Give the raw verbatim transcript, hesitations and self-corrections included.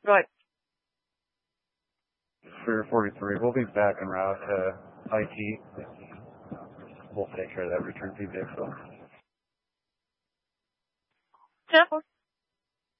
Go ahead. For forty-three, we'll be back en route to I T. We'll take care of that return fee vehicle. Jeff?